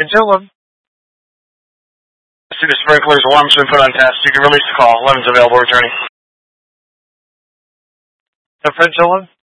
Gentlemen. See the sprinklers, alarm's been put on test. You can release the call. 11's available, returning. Gentlemen.